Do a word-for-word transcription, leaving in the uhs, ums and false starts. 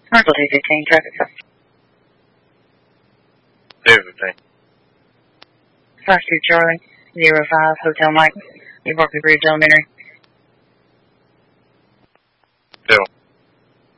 Marshall two fifteen, traffic stop. two fifteen. five two Charlie, zero five, Hotel Mike, New Barkley Bridge Elementary. Two.